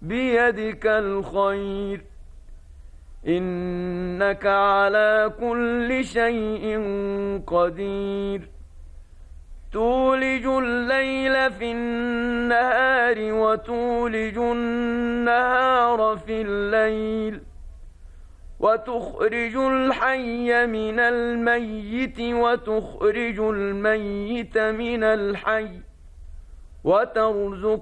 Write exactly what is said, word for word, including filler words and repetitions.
بيدك الخير إنك على كل شيء قدير تولج الليل في النهار وتولج النهار في الليل وتخرج الحي من الميت وتخرج الميت من الحي وترزق